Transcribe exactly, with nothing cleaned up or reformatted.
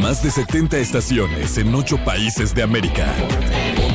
Más de setenta estaciones en ocho países de América.